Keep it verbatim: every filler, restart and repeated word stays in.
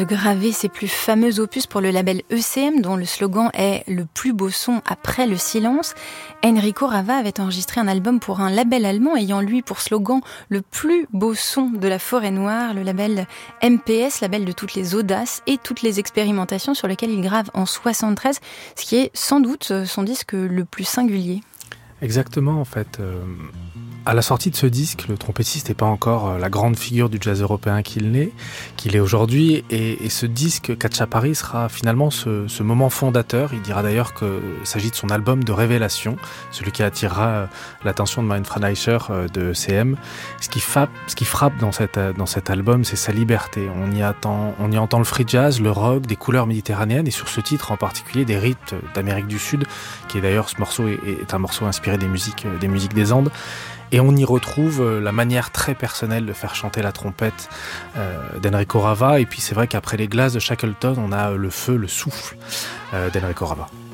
de graver ses plus fameux opus pour le label E C M, dont le slogan est « Le plus beau son après le silence », Enrico Rava avait enregistré un album pour un label allemand ayant lui pour slogan « Le plus beau son de la forêt noire », le label M P S, label de toutes les audaces et toutes les expérimentations, sur lequel il grave en soixante-treize, ce qui est sans doute son disque le plus singulier. Exactement, en fait. Euh, à la sortie de ce disque, le trompettiste n'est pas encore la grande figure du jazz européen qu'il est, qu'il est aujourd'hui. Et, et ce disque, Cacciapari, sera finalement ce, ce moment fondateur. Il dira d'ailleurs qu'il s'agit de son album de révélation, celui qui attirera l'attention de Manfred Eicher de E C M. Ce qui, fa- ce qui frappe dans, cette, dans cet album, c'est sa liberté. On y, attend, on y entend le free jazz, le rock, des couleurs méditerranéennes, et sur ce titre en particulier, des rythmes d'Amérique du Sud, qui est d'ailleurs, ce morceau est, est un morceau inspiré des musiques, des musiques des Andes. Et on y retrouve la manière très personnelle de faire chanter la trompette euh, d'Enrico Rava. Et puis c'est vrai qu'après les glaces de Shackleton, on a le feu, le souffle euh, d'Enrico Rava.